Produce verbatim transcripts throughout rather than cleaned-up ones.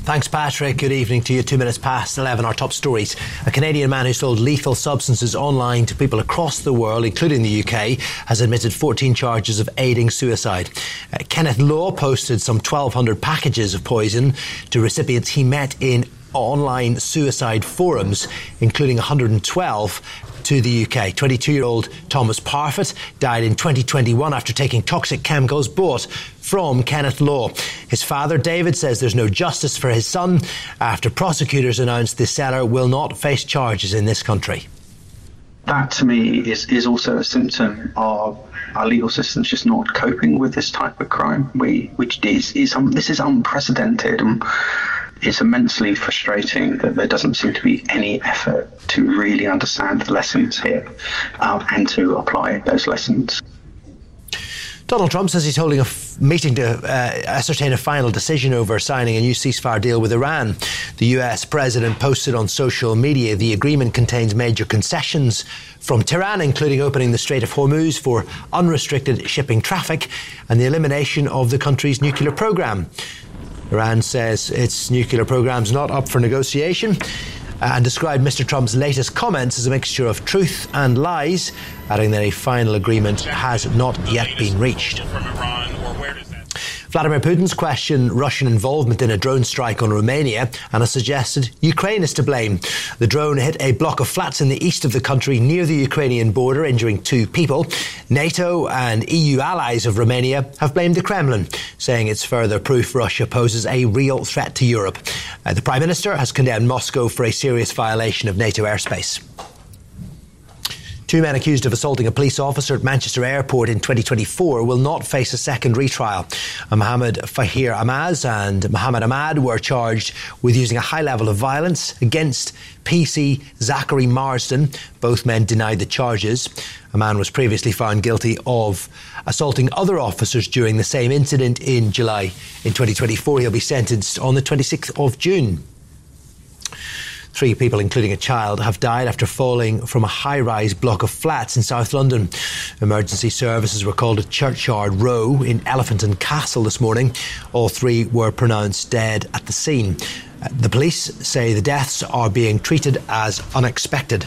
Thanks, Patrick. Good evening to you. Two minutes past eleven. Our top stories. A Canadian man who sold lethal substances online to people across the world, including the U K, has admitted fourteen charges of aiding suicide. Uh, Kenneth Law posted some twelve hundred packages of poison to recipients he met in online suicide forums, including one hundred twelve to the U K. twenty-two-year-old Thomas Parfitt died in twenty twenty-one after taking toxic chemicals bought from Kenneth Law. His father, David, says there's no justice for his son after prosecutors announced the seller will not face charges in this country. That, to me, is, is also a symptom of our legal system's just not coping with this type of crime, we, which is, is um, this is unprecedented. And it's immensely frustrating that there doesn't seem to be any effort to really understand the lessons here uh, and to apply those lessons. Donald Trump says he's holding a f- meeting to uh, ascertain a final decision over signing a new ceasefire deal with Iran. The U S president posted on social media the agreement contains major concessions from Tehran, including opening the Strait of Hormuz for unrestricted shipping traffic and the elimination of the country's nuclear program. Iran says its nuclear program's not up for negotiation and described Mister Trump's latest comments as a mixture of truth and lies, adding that a final agreement has not yet been reached. Vladimir Putin's questioned Russian involvement in a drone strike on Romania and has suggested Ukraine is to blame. The drone hit a block of flats in the east of the country near the Ukrainian border, injuring two people. NATO and E U allies of Romania have blamed the Kremlin, saying it's further proof Russia poses a real threat to Europe. Uh, the Prime Minister has condemned Moscow for a serious violation of NATO airspace. Two men accused of assaulting a police officer at Manchester Airport in twenty twenty-four will not face a second retrial. Mohammed Fahir Amaz and Mohammed Ahmad were charged with using a high level of violence against P C Zachary Marsden. Both men denied the charges. A man was previously found guilty of assaulting other officers during the same incident in July. In twenty twenty-four, he'll be sentenced on the twenty-sixth of June. Three people, including a child, have died after falling from a high-rise block of flats in South London. Emergency services were called at Churchyard Row in Elephant and Castle this morning. All three were pronounced dead at the scene. The police say the deaths are being treated as unexpected.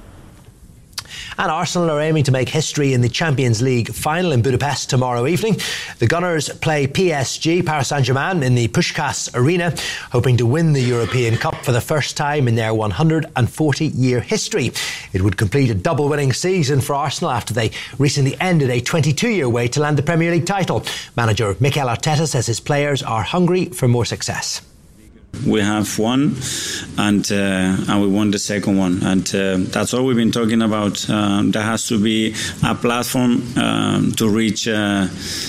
And Arsenal are aiming to make history in the Champions League final in Budapest tomorrow evening. The Gunners play P S G, Paris Saint-Germain, in the Puskás Arena, hoping to win the European Cup for the first time in their one hundred forty-year history. It would complete a double-winning season for Arsenal after they recently ended a twenty-two-year wait to land the Premier League title. Manager Mikel Arteta says his players are hungry for more success. We have one, and uh, and we won the second one, and uh, that's all we've been talking about. Um, there has to be a platform um, to reach uh,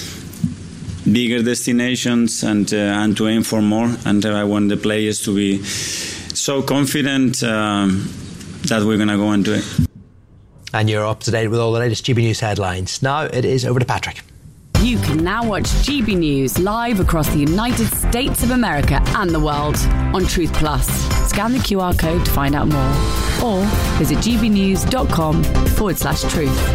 bigger destinations and uh, and to aim for more. And uh, I want the players to be so confident um, that we're going to go and do it. And you're up to date with all the latest G B News headlines. Now it is over to Patrick. You can now watch G B News live across the United States of America and the world on Truth Plus. Scan the Q R code to find out more or visit gbnews.com forward slash truth.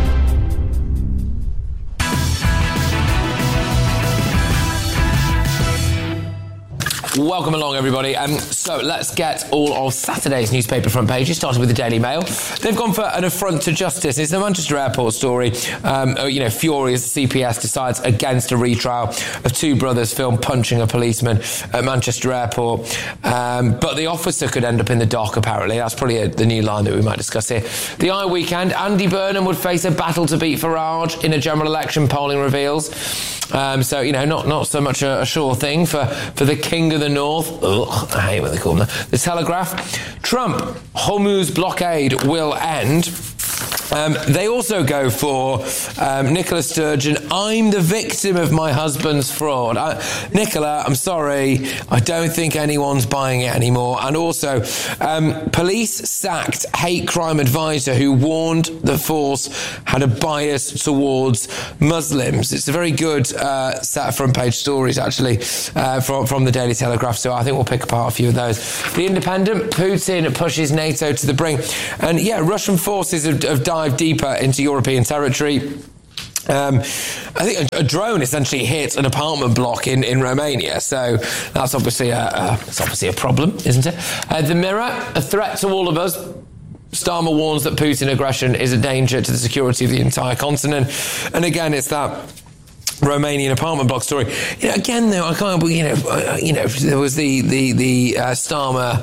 Welcome along, everybody. Um, so let's get all of Saturday's newspaper front pages, starting with the Daily Mail. They've gone for an affront to justice. It's the Manchester Airport story. Um, you know, furious C P S decides against a retrial of two brothers filmed punching a policeman at Manchester Airport. Um, but the officer could end up in the dock, apparently. That's probably a, the new line that we might discuss here. The Eye Weekend, Andy Burnham would face a battle to beat Farage in a general election, polling reveals. Um, so, you know, not, not so much a, a sure thing for, for the King of the North. Ugh, I hate what they call them. The Telegraph. Trump, Hormuz blockade will end. Um, they also go for um, Nicola Sturgeon. I'm the victim of my husband's fraud. I, Nicola, I'm sorry. I don't think anyone's buying it anymore. And also, um, police sacked hate crime advisor who warned the force had a bias towards Muslims. It's a very good uh, set of front-page stories, actually, uh, from, from the Daily Telegraph. So I think we'll pick apart a few of those. The Independent, Putin pushes NATO to the brink. And, yeah, Russian forces have, have dived deeper into European territory. Um, I think a, a drone essentially hit an apartment block in, in Romania, so that's obviously a, a, that's obviously a problem, isn't it? Uh, the Mirror, a threat to all of us. Starmer warns that Putin aggression is a danger to the security of the entire continent. And again, it's that Romanian apartment block story. You know, again, though, I can't. You know, uh, you know, there was the the the uh, Starmer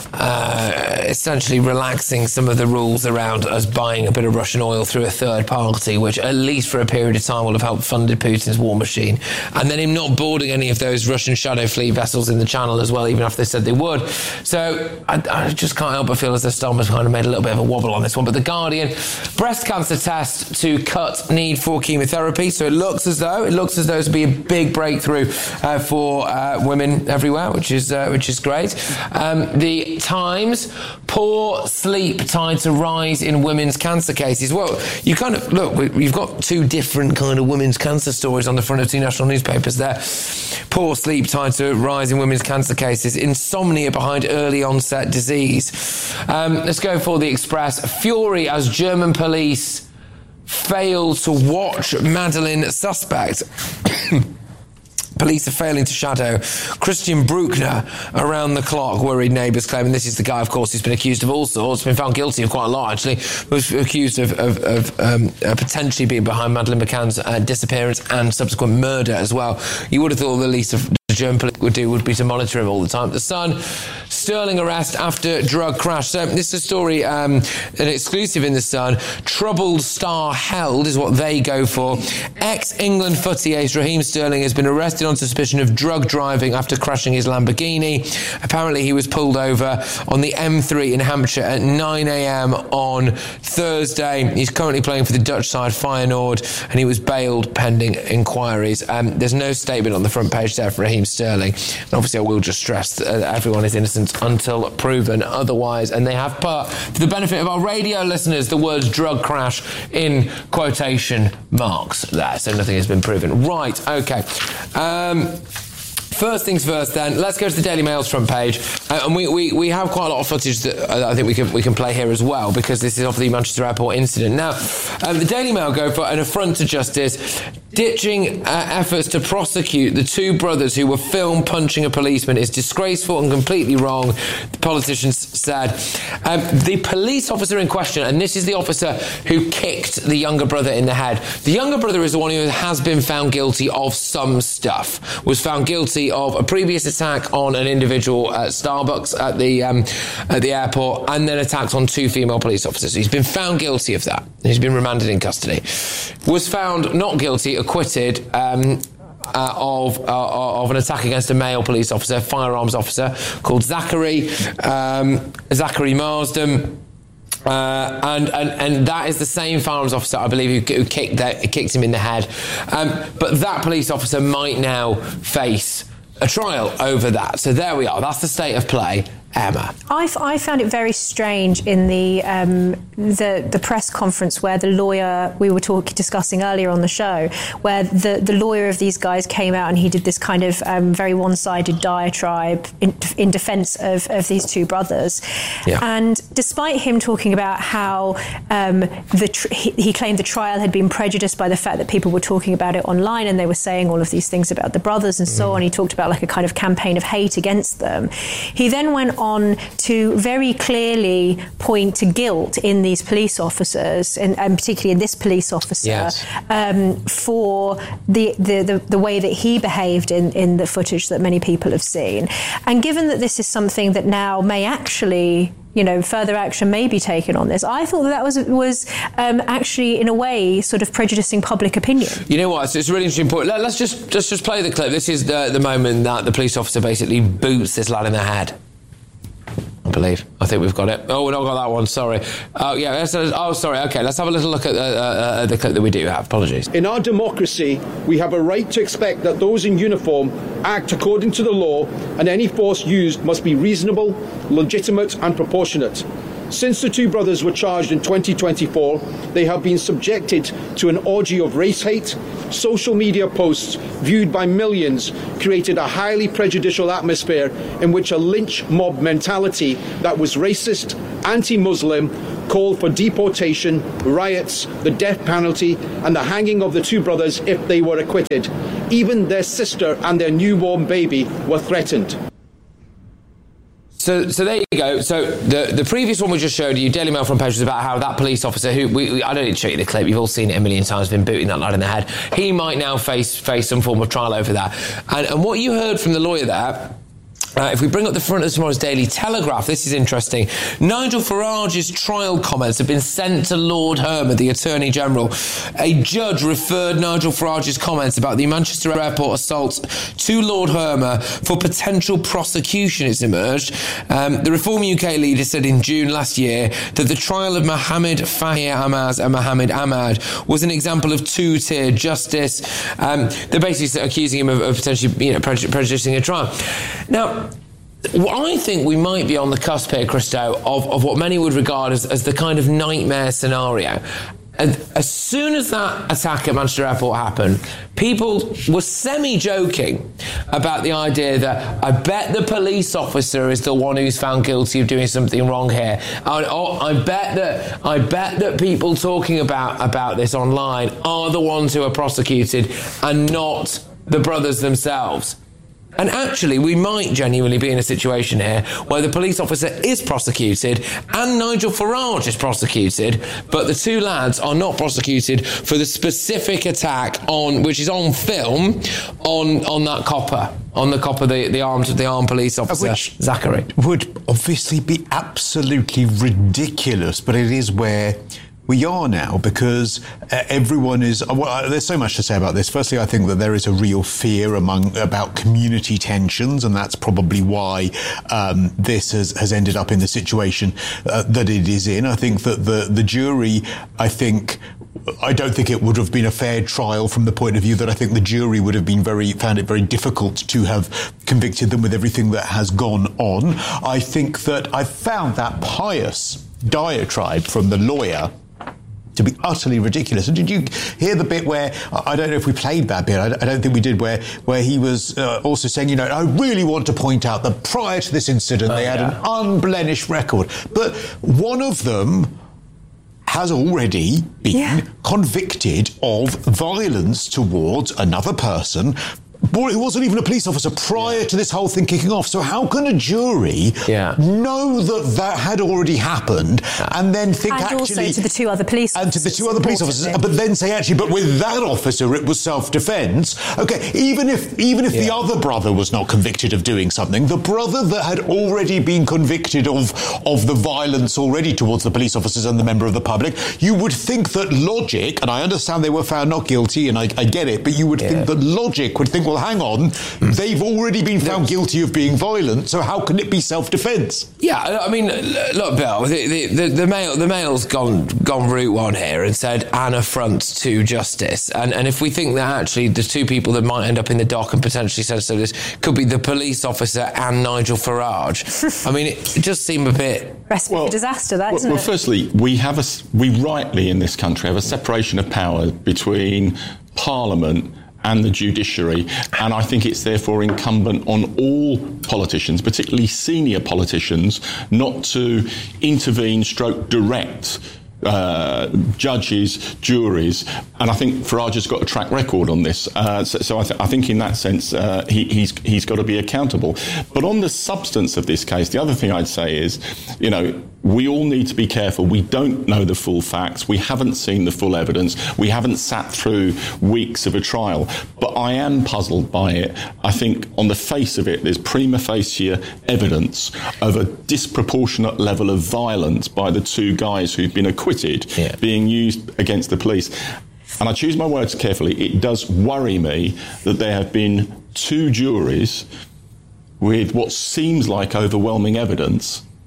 uh, essentially relaxing some of the rules around us buying a bit of Russian oil through a third party, which at least for a period of time will have helped fund Putin's war machine, and then him not boarding any of those Russian shadow fleet vessels in the Channel as well, even after they said they would. So I, I just can't help but feel as though Starmer's kind of made a little bit of a wobble on this one. But The Guardian, breast cancer test to cut need for chemotherapy. So it looks as though. It looks as though it's to be a big breakthrough uh, for uh, women everywhere, which is uh, which is great. Um, the Times, poor sleep tied to rise in women's cancer cases. Well, you kind of look. We've got two different kind of women's cancer stories on the front of two national newspapers there. Poor sleep tied to rise in women's cancer cases. Insomnia behind early onset disease. Um, let's go for the Express. Fury as German police fail to watch Madeleine suspect. Police are failing to shadow Christian Bruckner around the clock, worried neighbours claim. And this is the guy, of course, who's been accused of all sorts, been found guilty of quite a lot, actually, was accused of, of, of um, uh, potentially being behind Madeleine McCann's uh, disappearance and subsequent murder as well. You would have thought the least of the German police would do would be to monitor him all the time. The Sun, Sterling arrest after drug crash. So this is a story, um, an exclusive in The Sun. Troubled star held is what they go for. Ex-England footy ace Raheem Sterling has been arrested on suspicion of drug driving after crashing his Lamborghini. Apparently he was pulled over on the M three in Hampshire at nine a.m. on Thursday. He's currently playing for the Dutch side Feyenoord, and he was bailed pending inquiries. Um, there's no statement on the front page there for Raheem Sterling. And obviously I will just stress that everyone is innocent until proven otherwise, and they have put, for the benefit of our radio listeners, the words drug crash in quotation marks there, so nothing has been proven. Right, okay. Um, First things first then, let's go to the Daily Mail's front page. Uh, and we, we, we have quite a lot of footage that uh, I think we can we can play here as well, because this is of the Manchester Airport incident. Now, um, the Daily Mail go for an affront to justice, ditching uh, efforts to prosecute the two brothers who were filmed punching a policeman is disgraceful and completely wrong, the politicians said. Um, the police officer in question, and this is the officer who kicked the younger brother in the head. The younger brother is the one who has been found guilty of some stuff, was found guilty of a previous attack on an individual at Starbucks at the um, at the airport, and then attacks on two female police officers. He's been found guilty of that. He's been remanded in custody. Was found not guilty, acquitted um, uh, of uh, of an attack against a male police officer, firearms officer called Zachary um, Zachary Marsden. Uh, and, and and that is the same firearms officer, I believe, who, who kicked that, kicked him in the head. Um, but that police officer might now face a trial over that. So there we are. That's the state of play. Emma. I, I found it very strange in the um, the the press conference where the lawyer we were talking discussing earlier on the show, where the, the lawyer of these guys came out and he did this kind of um, very one-sided diatribe in, in defence of, of these two brothers. Yeah. And despite him talking about how um, the tr- he, he claimed the trial had been prejudiced by the fact that people were talking about it online and they were saying all of these things about the brothers and so mm. on. He talked about like a kind of campaign of hate against them. He then went on on to very clearly point to guilt in these police officers, and, and particularly in this police officer, yes. um, for the, the, the, the way that he behaved in, in the footage that many people have seen. And given that this is something that now may actually, you know, further action may be taken on this, I thought that that was was um, actually, in a way, sort of prejudicing public opinion. You know what? It's, it's a really interesting point. Let, let's just let's just play the clip. This is the, the moment that the police officer basically boots this lad in the head. I believe. I think we've got it. Oh, we've not got that one. Sorry. Oh, yeah. Let's, oh, sorry. Okay, let's have a little look at uh, uh, the clip that we do have. Apologies. In our democracy, we have a right to expect that those in uniform act according to the law, and any force used must be reasonable, legitimate and proportionate. Since the two brothers were charged in twenty twenty-four, they have been subjected to an orgy of race hate. Social media posts viewed by millions created a highly prejudicial atmosphere in which a lynch mob mentality that was racist, anti-Muslim, called for deportation, riots, the death penalty, and the hanging of the two brothers if they were acquitted. Even their sister and their newborn baby were threatened. So, so there you go. So the, the previous one we just showed you, Daily Mail front page, was about how that police officer, who we, we, I don't need to show you the clip, you've all seen it a million times, been booting that lad in the head. He might now face face some form of trial over that. And, and what you heard from the lawyer there, Uh, if we bring up the front of tomorrow's Daily Telegraph, this is interesting. Nigel Farage's trial comments have been sent to Lord Hermer, the Attorney General. A judge referred Nigel Farage's comments about the Manchester Airport assaults to Lord Hermer for potential prosecution, it's emerged. Um, the Reform U K leader said in June last year that the trial of Mohammed Fahir Amaz and Mohammed Ahmad was an example of two-tier justice. Um, they're basically accusing him of, of potentially, you know, prejudicing a trial. Now, well, I think we might be on the cusp here, Christo, of, of what many would regard as, as the kind of nightmare scenario. And as soon as that attack at Manchester Airport happened, people were semi-joking about the idea that I bet the police officer is the one who's found guilty of doing something wrong here. I, oh, I bet that I bet that people talking about, about this online are the ones who are prosecuted and not the brothers themselves. And actually, we might genuinely be in a situation here where the police officer is prosecuted and Nigel Farage is prosecuted, but the two lads are not prosecuted for the specific attack on, which is on film, on on that copper, on the copper, the, the armed the armed police officer, which Zachary. Would obviously be absolutely ridiculous, but it is where we are now, because uh, everyone is... Well, there's so much to say about this. Firstly, I think that there is a real fear among about community tensions, and that's probably why um, this has, has ended up in the situation uh, that it is in. I think that the, the jury, I think... I don't think it would have been a fair trial from the point of view that I think the jury would have been very found it very difficult to have convicted them with everything that has gone on. I think that I found that pious diatribe from the lawyer to be utterly ridiculous. And did you hear the bit where, I don't know if we played that bit, I don't think we did, where where he was uh, also saying, you know, I really want to point out that prior to this incident, oh, they had yeah. an unblemished record. But one of them has already been yeah. convicted of violence towards another person. Well, it wasn't even a police officer prior yeah. to this whole thing kicking off. So how can a jury yeah. know that that had already happened yeah. and then think and actually... And also to the two other police officers. And to the two other police officers, but then say, actually, but with that officer, it was self-defence. OK, even if even if yeah. the other brother was not convicted of doing something, the brother that had already been convicted of, of the violence already towards the police officers and the member of the public, you would think that logic, and I understand they were found not guilty, and I, I get it, but you would yeah. think that logic would think, well, hang on, they've already been found guilty of being violent, so how can it be self-defence? Yeah, I mean, look, Bill, the, the, the, Mail, the Mail's gone gone route one here and said an affront to justice. And, and if we think that actually the two people that might end up in the dock and potentially censor this could be the police officer and Nigel Farage, I mean, it just seemed a bit... Recipe well, for disaster, that, well, isn't well, it? Well, firstly, we have a, we rightly in this country have a separation of power between Parliament and the judiciary, and I think it's therefore incumbent on all politicians, particularly senior politicians, not to intervene, stroke direct uh, judges, juries, and I think Farage has got a track record on this. Uh, so so I, th- I think in that sense uh, he, he's he's got to be accountable. But on the substance of this case, the other thing I'd say is, you know, we all need to be careful. We don't know the full facts. We haven't seen the full evidence. We haven't sat through weeks of a trial. But I am puzzled by it. I think on the face of it, there's prima facie evidence of a disproportionate level of violence by the two guys who've been acquitted yeah. being used against the police. And I choose my words carefully. It does worry me that there have been two juries with what seems like overwhelming evidence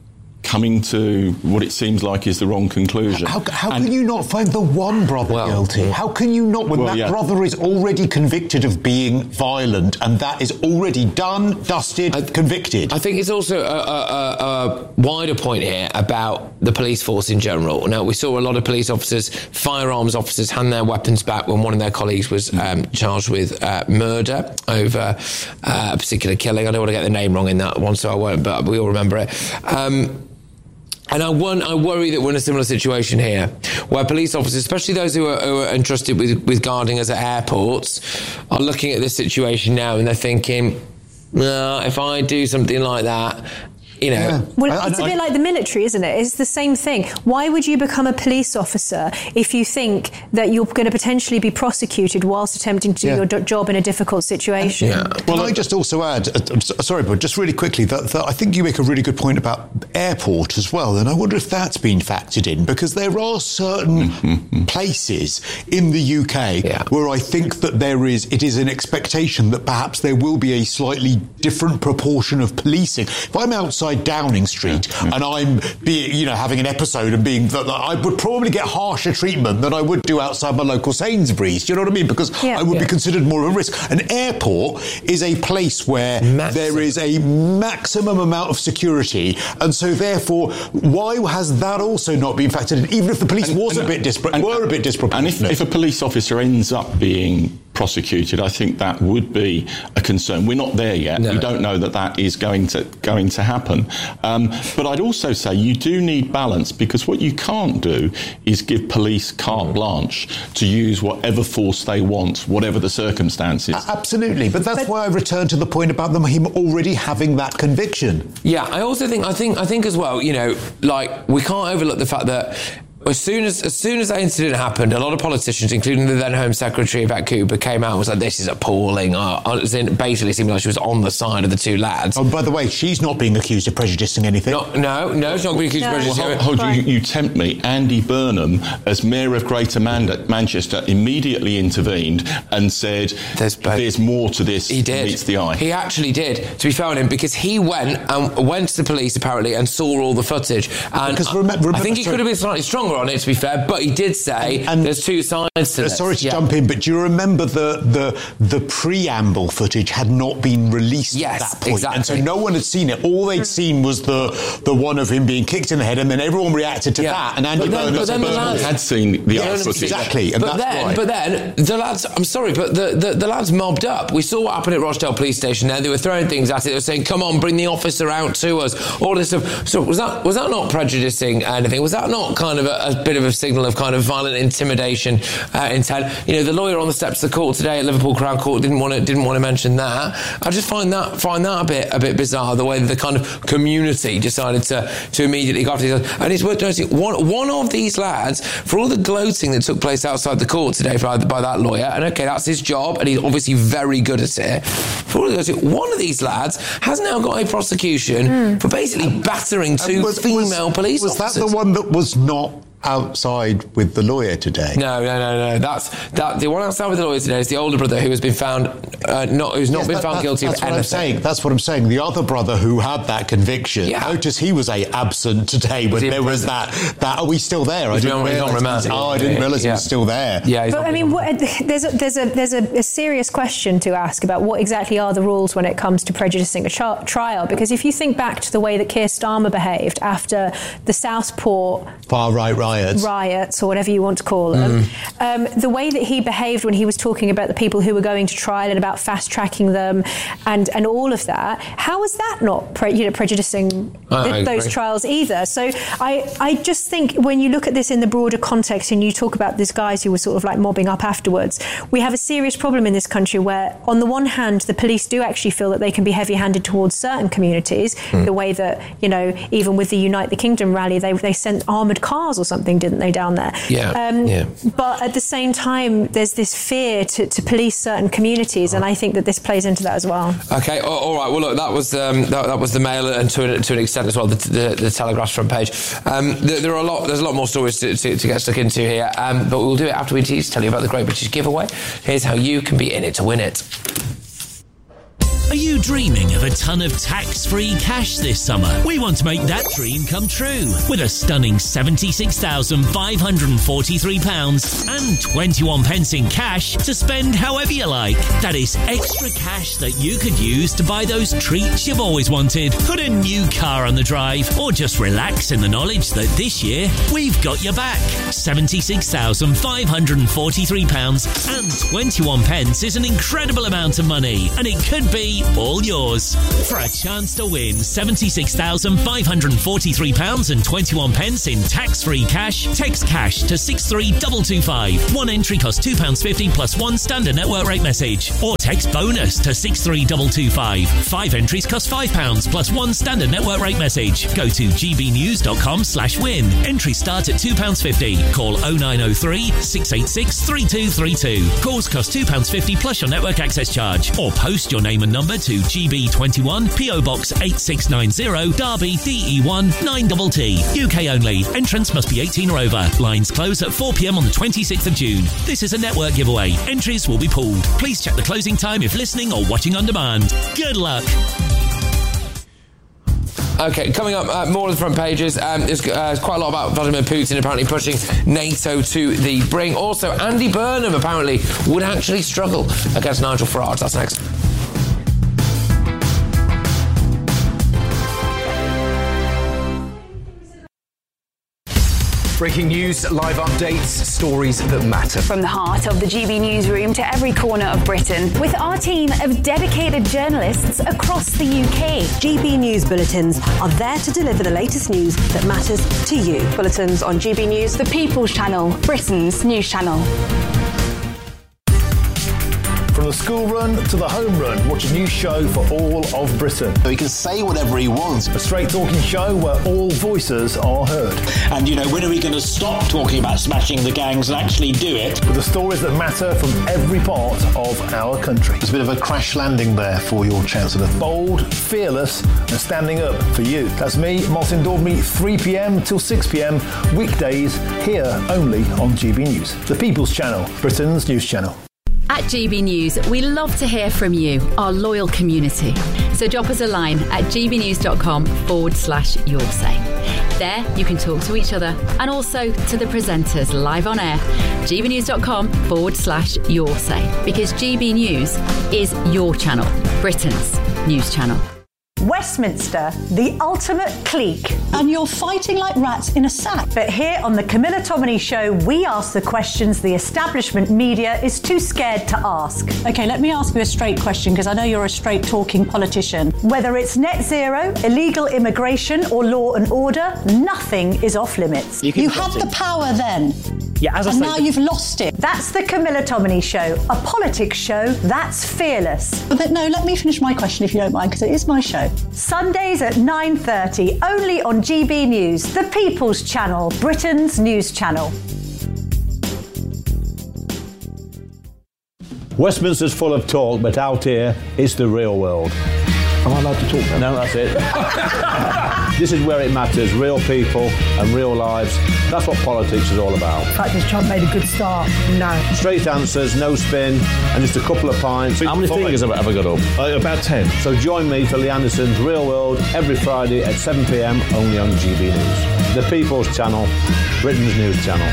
coming to what it seems like is the wrong conclusion. How, how can you not find the one brother well, guilty? How can you not, when well, that yeah. brother is already convicted of being violent, and that is already done, dusted, I, convicted? I think it's also a, a, a wider point here about the police force in general. Now, we saw a lot of police officers, firearms officers, hand their weapons back when one of their colleagues was um, charged with uh, murder over uh, a particular killing. I don't want to get the name wrong in that one, so I won't, but we all remember it. Um, And I, won, I worry that we're in a similar situation here, where police officers, especially those who are, who are entrusted with, with guarding us at airports, are looking at this situation now and they're thinking, no, if I do something like that, you know. Yeah. Well, it's a bit like the military, isn't it? It's the same thing. Why would you become a police officer if you think that you're going to potentially be prosecuted whilst attempting to do yeah. your do- job in a difficult situation? Yeah. Well, I just also add, uh, I'm sorry, but just really quickly, that, that I think you make a really good point about airport as well, and I wonder if that's been factored in, because there are certain mm-hmm. places in the U K yeah. where I think that there is, it is an expectation that perhaps there will be a slightly different proportion of policing. If I'm outside Downing Street yeah. and I'm being, you know, having an episode and being that I would probably get harsher treatment than I would do outside my local Sainsbury's. Do you know what I mean? Because yeah, I would yeah. be considered more of a risk. An airport is a place where maximum. there is a maximum amount of security, and so therefore, why has that also not been factored in? Even if the police and, was and, a bit dispar- and, were a bit disproportionate. And if, if a police officer ends up being prosecuted, I think that would be a concern. We're not there yet. No. We don't know that that is going to going to happen. Um, but I'd also say you do need balance, because what you can't do is give police carte blanche to use whatever force they want, whatever the circumstances. Uh, absolutely, but that's but, why I return to the point about them him already having that conviction. Yeah, I also think I think I think as well, you know, like we can't overlook the fact that As soon as as soon as that incident happened, a lot of politicians, including the then Home Secretary Yvette Cooper, came out and was like, "This is appalling." Uh, basically, seemed like she was on the side of the two lads. Oh, by the way, she's not being accused of prejudicing anything. No, no, no she's not being accused no. of prejudicing. Well, hold, hold you, you tempt me. Andy Burnham, as Mayor of Greater Man- Manchester, immediately intervened and said, "There's, there's more to this." He did. Than meets the eye. He actually did. To be fair on him, because he went and went to the police apparently and saw all the footage. And because remember, remember, I think he sorry. could have been slightly stronger on it, to be fair. But he did say and, and there's two sides to this. Sorry to yeah. jump in, but do you remember the, the the preamble footage had not been released yes, at that point? Exactly. And so no one had seen it. All they'd seen was the the one of him being kicked in the head, and then everyone reacted to yeah. that. And Andy Burnham the lads had seen the other footage. Exactly. And but, that's then, right. but then the lads, I'm sorry, but the, the, the lads mobbed up. We saw what happened at Rochdale Police Station there. They were throwing things at it. They were saying, "Come on, bring the officer out to us." All this stuff. So was that was that not prejudicing anything? Was that not kind of a, a bit of a signal of kind of violent intimidation uh, intent? You know, the lawyer on the steps of the court today at Liverpool Crown Court didn't want to didn't want to mention that. I just find that find that a bit a bit bizarre, the way that the kind of community decided to to immediately go after these guys. And it's worth noting, one one of these lads, for all the gloating that took place outside the court today by, by that lawyer, and okay, that's his job, and he's obviously very good at it. For all the gloating, one of these lads has now got a prosecution mm. for basically battering two was, female was, police was officers. Was that the one that was not outside with the lawyer today? No, no, no, no. That's that. The one outside with the lawyer today is the older brother who has been found uh, not who's not yes, been that, found that, guilty that's of what anything. I'm saying. That's what I'm saying. The other brother who had that conviction. Yeah. Notice he was a absent today, but there was that. That are we still there? I didn't realise. Oh, I didn't realise yeah. he was still there. Yeah, but I mean, what, there's a, there's a there's a, a serious question to ask about what exactly are the rules when it comes to prejudicing a ch- trial. Because if you think back to the way that Keir Starmer behaved after the Southport far right riots. Riot. Or whatever you want to call them, mm. um, the way that he behaved when he was talking about the people who were going to trial and about fast tracking them, and and all of that, how is that not pre- you know prejudicing th- those trials either? So I I just think when you look at this in the broader context, and you talk about these guys who were sort of like mobbing up afterwards, we have a serious problem in this country where, on the one hand, the police do actually feel that they can be heavy-handed towards certain communities, mm. the way that, you know, even with the Unite the Kingdom rally, they they sent armoured cars or something, didn't they, down there? Yeah, um, yeah. But at the same time, there's this fear to, to police certain communities, and I think that this plays into that as well. Okay, all, all right. Well, look, that was um, that, that was the Mail, and to an, to an extent as well, the, the, the Telegraph's front page. Um, there, there are a lot. There's a lot more stories to, to, to get stuck into here, um, but we'll do it after we tell you about the Great British Giveaway. Here's how you can be in it to win it. Are you dreaming of a ton of tax-free cash this summer? We want to make that dream come true with a stunning seventy-six thousand five hundred forty-three pounds and twenty-one pence in cash to spend however you like. That is extra cash that you could use to buy those treats you've always wanted, put a new car on the drive, or just relax in the knowledge that this year we've got your back. seventy-six thousand five hundred forty-three pounds and twenty-one pence is an incredible amount of money, and it could be all yours. For a chance to win seventy-six thousand five hundred forty-three pounds and twenty-one pence in tax-free cash, text cash to six three two two five. One entry costs two pounds fifty plus one standard network rate message. Or text bonus to six three two two five. Five entries cost five pounds plus one standard network rate message. Go to gbnews.com slash win. Entries start at two pounds fifty. Call oh nine oh three, six eight six, three two three two. Calls cost two pounds fifty plus your network access charge. Or post your name and number to G B twenty-one, P O Box eight six nine zero, Derby, D E one, nine T T. U K only. Entrance must be eighteen or over. Lines close at four p m on the twenty-sixth of June. This is a network giveaway. Entries will be pulled. Please check the closing time if listening or watching on demand. Good luck. Okay, coming up, uh, more of the front pages. Um, there's, uh, there's quite a lot about Vladimir Putin apparently pushing NATO to the brink. Also, Andy Burnham apparently would actually struggle against Nigel Farage. That's next. Breaking news, live updates, stories that matter. From the heart of the G B newsroom to every corner of Britain, with our team of dedicated journalists across the U K. G B News Bulletins are there to deliver the latest news that matters to you. Bulletins on G B News, the People's Channel, Britain's news channel. From the school run to the home run, watch a new show for all of Britain. So he can say whatever he wants. A straight talking show where all voices are heard. And, you know, when are we going to stop talking about smashing the gangs and actually do it? With the stories that matter from every part of our country. There's a bit of a crash landing there for your Chancellor. Bold, fearless and standing up for you. That's me, Martin Daubney, three p m till six p m, weekdays, here only on G B News. The People's Channel, Britain's news channel. At G B News, we love to hear from you, our loyal community. So drop us a line at gbnews.com forward slash your say. There, you can talk to each other and also to the presenters live on air. gbnews.com forward slash your say. Because G B News is your channel, Britain's news channel. Westminster, the ultimate clique. And you're fighting like rats in a sack. But here on the Camilla Tominey Show, we ask the questions the establishment media is too scared to ask. OK, let me ask you a straight question, because I know you're a straight-talking politician. Whether it's net zero, illegal immigration or law and order, nothing is off limits. You, you had the power then. Yeah, as I and say, now you've lost it. That's the Camilla Tominey Show, a politics show that's fearless. But no, let me finish my question if you don't mind, because it is my show. Sundays at nine thirty, only on G B News, the People's Channel, Britain's news channel. Westminster's full of talk, but out here, it's the real world. Am I allowed to talk now? No, that's it. This is where it matters, real people and real lives. That's what politics is all about. In fact, has Trump made a good start? No. Straight answers, no spin, and just a couple of pints. How many fingers have I ever got up? Uh, about ten. So join me for Lee Anderson's Real World every Friday at seven p m only on G B News. The People's Channel, Britain's news channel.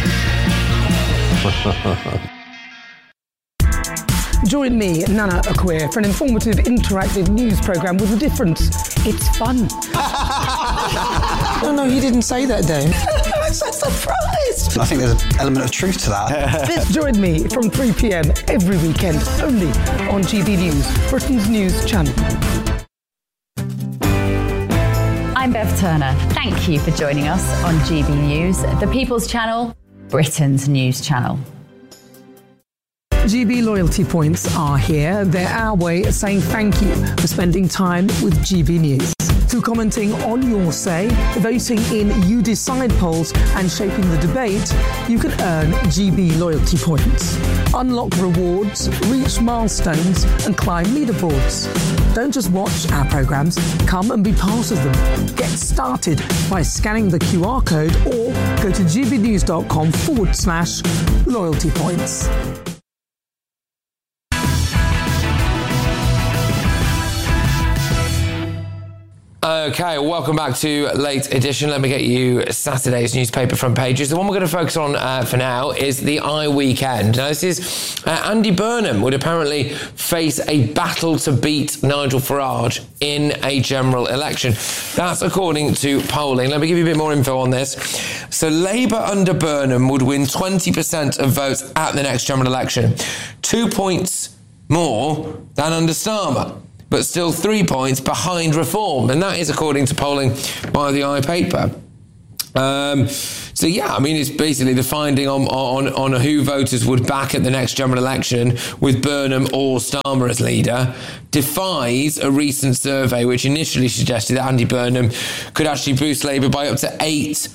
Join me, Nana Akua, for an informative, interactive news programme with a difference. It's fun. No, no, you didn't say that, Dave. I'm so surprised. I think there's an element of truth to that. Join me from three p m every weekend, only on G B News, Britain's news channel. I'm Bev Turner. Thank you for joining us on G B News, the People's Channel, Britain's news channel. G B loyalty points are here. They're our way of saying thank you for spending time with G B News. Through commenting on your say, voting in You Decide polls and shaping the debate, you can earn G B loyalty points. Unlock rewards, reach milestones and climb leaderboards. Don't just watch our programmes, come and be part of them. Get started by scanning the Q R code or go to gbnews.com forward slash loyalty points. Okay, welcome back to Late Edition. Let me get you Saturday's newspaper front pages. The one we're going to focus on uh, for now is the I Weekend. Now, this is uh, Andy Burnham would apparently face a battle to beat Nigel Farage in a general election. That's according to polling. Let me give you a bit more info on this. So Labour under Burnham would win twenty percent of votes at the next general election. Two points more than under Starmer, but still three points behind Reform. And that is according to polling by the I paper. Um, so, yeah, I mean, it's basically the finding on, on, on who voters would back at the next general election with Burnham or Starmer as leader defies a recent survey which initially suggested that Andy Burnham could actually boost Labour by up to eight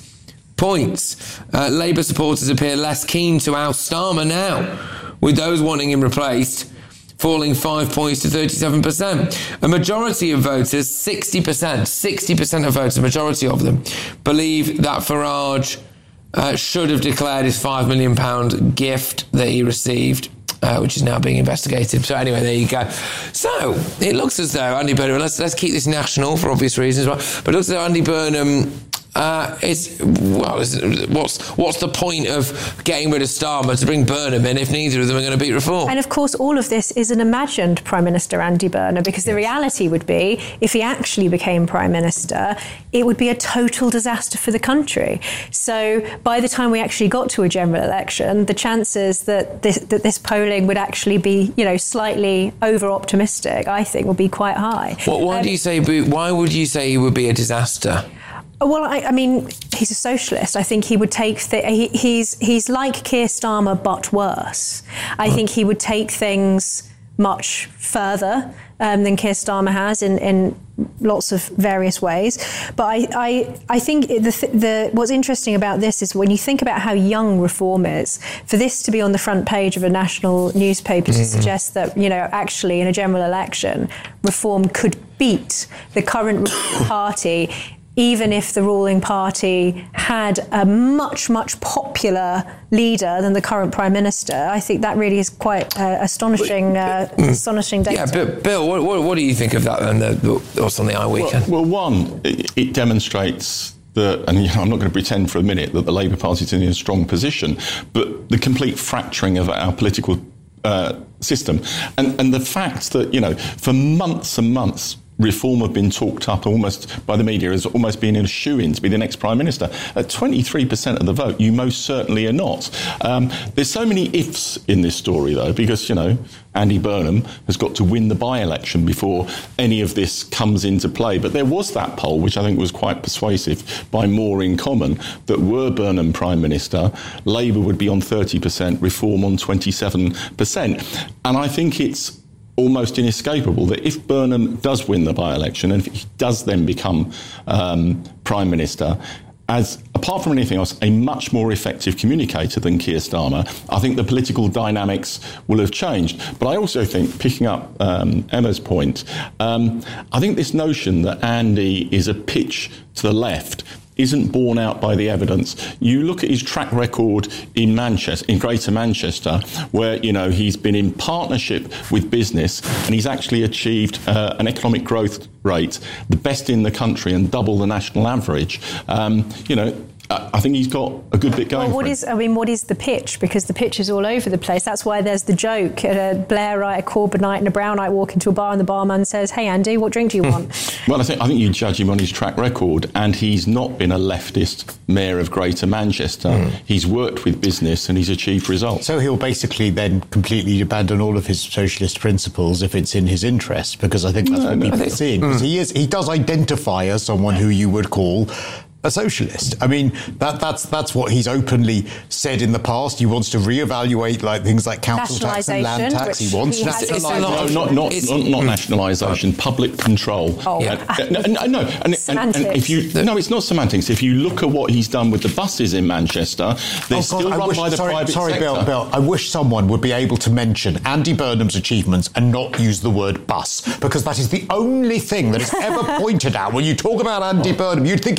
points. Uh, Labour supporters appear less keen to oust Starmer now, with those wanting him replaced falling five points to thirty-seven percent. A majority of voters, sixty percent, sixty percent of voters, a majority of them, believe that Farage uh, should have declared his five million pounds gift that he received, uh, which is now being investigated. So anyway, there you go. So it looks as though Andy Burnham, let's, let's keep this national for obvious reasons, right? But it looks as though Andy Burnham Uh, it's, well, what's what's the point of getting rid of Starmer to bring Burnham in if neither of them are going to beat Reform? And of course, all of this is an imagined Prime Minister Andy Burnham, because the reality would be, if he actually became Prime Minister, it would be a total disaster for the country. So by the time we actually got to a general election, the chances that this, that this polling would actually be, you know, slightly over-optimistic, I think, would be quite high. Well, why um, do you say? Why would you say he would be a disaster? Well, I, I mean, he's a socialist. I think he would take... Th- he, he's he's like Keir Starmer, but worse. I think he would take things much further um, than Keir Starmer has in, in lots of various ways. But I I, I think the, the what's interesting about this is when you think about how young Reform is, for this to be on the front page of a national newspaper mm-hmm. to suggest that, you know, actually in a general election, Reform could beat the current party, even if the ruling party had a much, much popular leader than the current Prime Minister, I think that really is quite uh, astonishing uh, astonishing data. Yeah, but Bill, what, what, what do you think of that then, the, the, what's on the I Weekend? Well, well one, it, it demonstrates that, and you know, I'm not going to pretend for a minute that the Labour Party is in a strong position, but the complete fracturing of our political uh, system. And, and the fact that, you know, for months and months, Reform have been talked up almost by the media as almost being in a shoe-in to be the next Prime Minister. At twenty-three percent of the vote, you most certainly are not. Um, there's so many ifs in this story, though, because, you know, Andy Burnham has got to win the by-election before any of this comes into play. But there was that poll, which I think was quite persuasive, by More in Common, that were Burnham Prime Minister, Labour would be on thirty percent, Reform on twenty-seven percent. And I think it's almost inescapable that if Burnham does win the by-election and if he does then become um, Prime Minister, as apart from anything else, a much more effective communicator than Keir Starmer, I think the political dynamics will have changed. But I also think, picking up um, Emma's point, um, I think this notion that Andy is a pitch to the left isn't borne out by the evidence. You look at his track record in Manchester, in Greater Manchester, where, you know, he's been in partnership with business and he's actually achieved uh, an economic growth rate, the best in the country and double the national average. Um, you know, I think he's got a good bit going. Well, what for is? I mean, what is the pitch? Because the pitch is all over the place. That's why there's the joke: a Blairite, a Corbynite, and a Brownite walk into a bar, and the barman says, "Hey, Andy, what drink do you want?" Well, I think I think you judge him on his track record, and he's not been a leftist mayor of Greater Manchester. Mm. He's worked with business and he's achieved results. So he'll basically then completely abandon all of his socialist principles if it's in his interest, because I think that's no, what no, people are seeing. Because mm. he is, he does identify as someone who you would call a socialist. I mean, that that's that's what he's openly said in the past. He wants to reevaluate like things like council tax and land tax. He wants nationalisation. No, not not not, not nationalisation. Public control. Oh, yeah. uh, no, no, no. And, and, and if you no, it's not semantics. If you look at what he's done with the buses in Manchester, they're oh, still God, run wish, by the sorry, private sorry, sector. Bill, Bill. I wish someone would be able to mention Andy Burnham's achievements and not use the word bus, because that is the only thing that is ever pointed out when you talk about Andy Burnham. You'd think he invented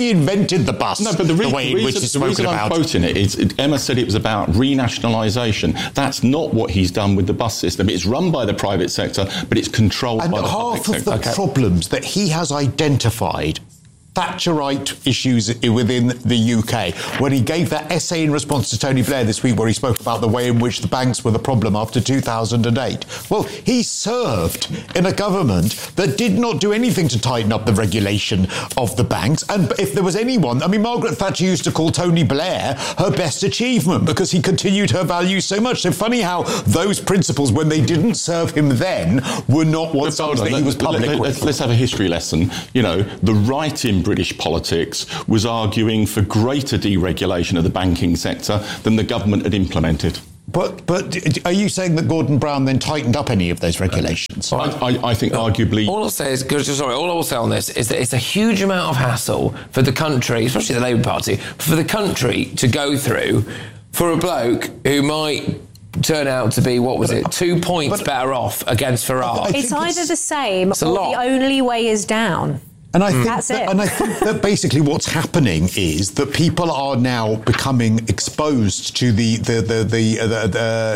invented the bus. No, but the, re- the way in reason, which it's the spoken reason about. I'm quoting it is it, Emma said it was about renationalisation. That's not what he's done with the bus system. It's run by the private sector, but it's controlled and by the half public of sector. the Okay. problems that he has identified, Thatcherite issues within the U K, when he gave that essay in response to Tony Blair this week where he spoke about the way in which the banks were the problem after two thousand eight. Well, he served in a government that did not do anything to tighten up the regulation of the banks. And if there was anyone, I mean, Margaret Thatcher used to call Tony Blair her best achievement because he continued her values so much. So funny how those principles, when they didn't serve him then, were not what something that he was public let, let, with. let's, let's have a history lesson. You know, the right in British politics was arguing for greater deregulation of the banking sector than the government had implemented. But but are you saying that Gordon Brown then tightened up any of those regulations? I, I, I think arguably... All I'll say is, sorry, all I will say on this is that it's a huge amount of hassle for the country, especially the Labour Party, for the country to go through for a bloke who might turn out to be, what was it, two points but, better off against Farage. It's either it's, the same or the only way is down. And I think That's that, it. and I think that basically what's happening is that people are now becoming exposed to the the the, the, uh, the,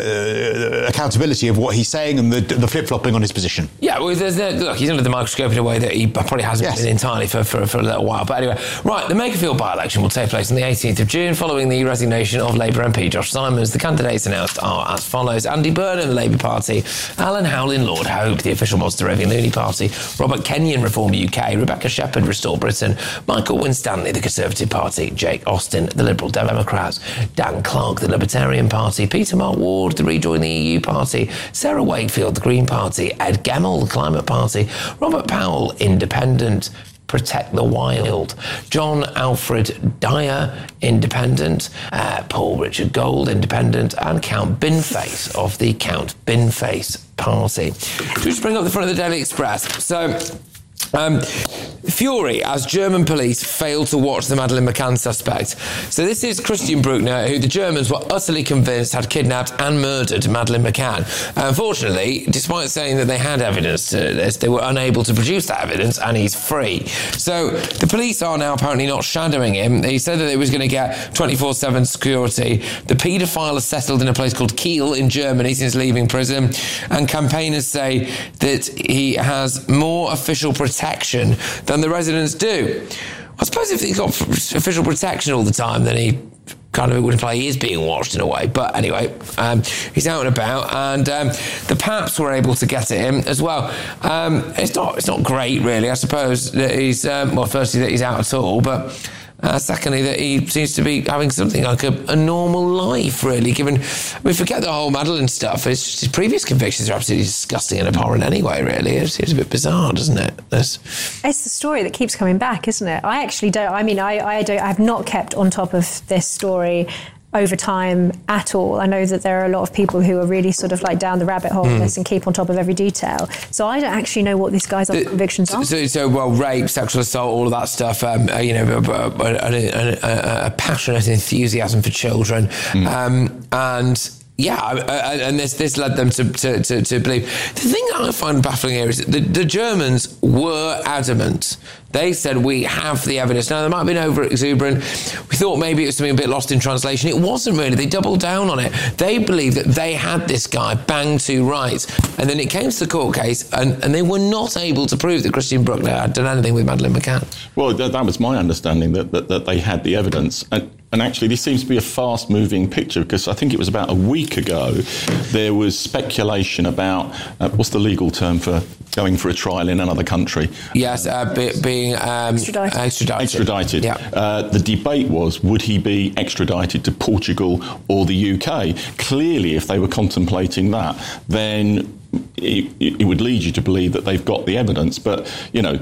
the uh, accountability of what he's saying and the, the flip flopping on his position. Yeah, well, there's no, look, he's under the microscope in a way that he probably hasn't yes. been entirely for, for for a little while. But anyway, right, the Makerfield by-election will take place on the eighteenth of June, following the resignation of Labour M P Josh Simons. The candidates announced are as follows: Andy Burnham, the Labour Party; Alan Howlin, Lord Hope, the official Monster Raving Looney Party; Robert Kenyon, Reform U K; Rebecca Shepherd, Restore Britain; Michael Winstanley, the Conservative Party; Jake Austin, the Liberal Democrats; Dan Clark, the Libertarian Party; Peter Mark Ward, the Rejoin the E U Party; Sarah Wakefield, the Green Party; Ed Gemmell, the Climate Party; Robert Powell, Independent; Protect the Wild; John Alfred Dyer, Independent; uh, Paul Richard Gold, Independent; and Count Binface of the Count Binface Party. Should we just bring up the front of the Daily Express? So... Um, Fury, as German police failed to watch the Madeleine McCann suspect. So this is Christian Bruckner, who the Germans were utterly convinced had kidnapped and murdered Madeleine McCann. Unfortunately, despite saying that they had evidence to this, they were unable to produce that evidence, and he's free. So the police are now apparently not shadowing him. He said that he was going to get twenty-four seven security. The paedophile has settled in a place called Kiel in Germany since leaving prison, and campaigners say that he has more official protection than the residents do. I suppose if he's got official protection all the time, then he kind of would imply he is being watched in a way. But anyway, um, he's out and about, and um, the Paps were able to get at him as well. Um, it's not it's not great, really. I suppose that he's um, well, firstly that he's out at all, but. Uh, secondly, that he seems to be having something like a, a normal life, really, given... I mean, forget the whole Madeleine stuff. It's just his previous convictions are absolutely disgusting and abhorrent anyway, really. It seems a bit bizarre, doesn't it? There's... It's the story that keeps coming back, isn't it? I actually don't... I mean, I, I, don't, I have not kept on top of this story over time at all. I know that there are a lot of people who are really sort of like down the rabbit hole mm. of this and keep on top of every detail. So I don't actually know what these guys' other the, convictions are. So, so, well, rape, sexual assault, all of that stuff, um, uh, you know, a, a, a, a passionate enthusiasm for children. Mm. Um, and... Yeah, I, I, and this this led them to, to, to, to believe. The thing that I find baffling here is that the, the Germans were adamant. They said, we have the evidence. Now, they might have been over-exuberant. We thought maybe it was something a bit lost in translation. It wasn't really. They doubled down on it. They believed that they had this guy bang to rights. And then it came to the court case, and, and they were not able to prove that Christian Bruckner had done anything with Madeleine McCann. Well, that, that was my understanding, that, that, that they had the evidence. And, and actually, this seems to be a fast-moving picture, because I think it was about a week ago, there was speculation about, uh, what's the legal term for going for a trial in another country? Yes, uh, be, being um, extradited. Extradited. extradited. Yeah. Uh, the debate was, would he be extradited to Portugal or the U K? Clearly, if they were contemplating that, then it, it would lead you to believe that they've got the evidence. But, you know...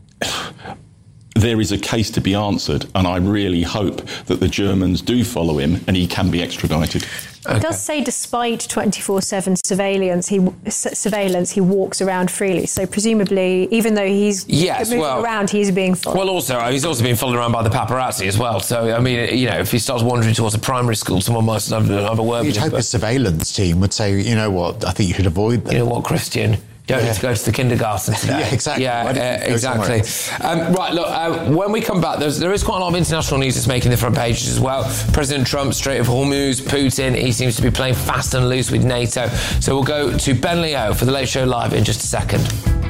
there is a case to be answered, and I really hope that the Germans do follow him and he can be extradited. Okay. It does say, despite twenty-four seven surveillance, he surveillance he walks around freely. So presumably, even though he's yes, moving well, around, he's being followed. Well, also he's also being followed around by the paparazzi as well. So I mean, you know, if he starts wandering towards a primary school, someone might have, have a word You'd with him. You'd hope a surveillance team would say, you know what, I think you should avoid them. You know what, Christian? You don't Yeah. need to go to the kindergarten today. Yeah, exactly. Yeah, Why don't uh, you go exactly. Um, right, look, uh, when we come back, there's, there is quite a lot of international news that's making the front pages as well. President Trump, Strait of Hormuz, Putin, he seems to be playing fast and loose with NATO. So we'll go to Ben Leo for the Late Show Live in just a second.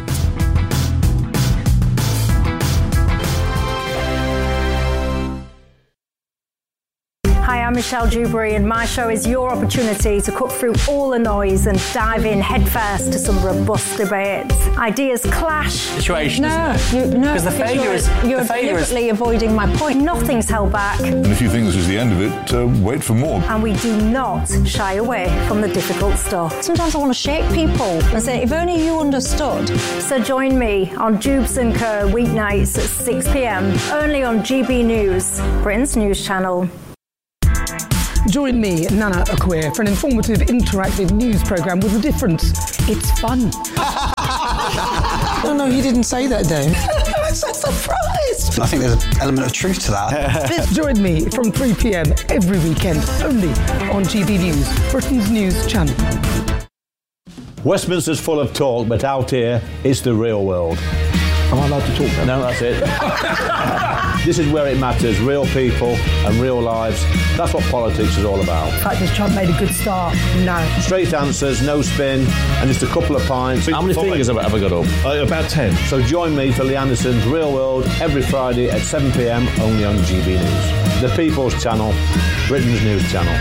Hi, I'm Michelle Dewberry, and my show is your opportunity to cut through all the noise and dive in headfirst to some robust debates. Ideas clash. Situation, No, isn't it? you, no, Because the failure you're, is- you're the failure is- deliberately avoiding my point. Nothing's held back, And if you think this is the end of it, uh, wait for more. and we do not shy away from the difficult stuff. Sometimes I want to shake people and say, if only you understood. So join me on Jubes and Co weeknights at six p.m. only on G B News, Britain's news channel. Join me, Nana Acquia, for an informative, interactive news programme with a difference. It's fun. No, no, he didn't say that, Dave. I'm so surprised. I think there's an element of truth to that. Join me from three p.m. every weekend, only on G B News, Britain's news channel. Westminster's full of talk, but out here, it's the real world. Am I allowed to talk then? No, that's it. This is where it matters. Real people and real lives. That's what politics is all about. In fact, has Trump made a good start? No. Straight answers, no spin, and just a couple of pints. How many fingers have I ever got up? Uh, about ten. So join me for Lee Anderson's Real World every Friday at seven p.m. only on G B News. The People's Channel, Britain's news channel.